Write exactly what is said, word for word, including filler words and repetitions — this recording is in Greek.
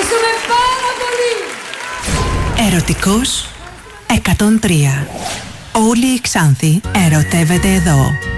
ευχαριστούμε πάρα πολύ. Ερωτικός εκατόν τρία. Όλη η Ξάνθη ερωτεύεται εδώ.